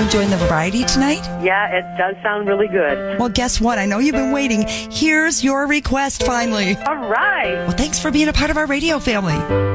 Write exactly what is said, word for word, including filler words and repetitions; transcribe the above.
enjoying the variety tonight? Yeah, it does sound really good. Well, guess what? I know you've been waiting. Here's your request finally. All right. Well, thanks for being a part of our radio family.